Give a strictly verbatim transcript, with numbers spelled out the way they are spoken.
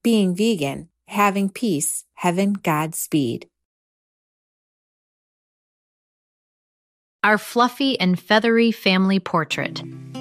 being vegan, having peace, heaven, Godspeed. Our fluffy and feathery family portrait.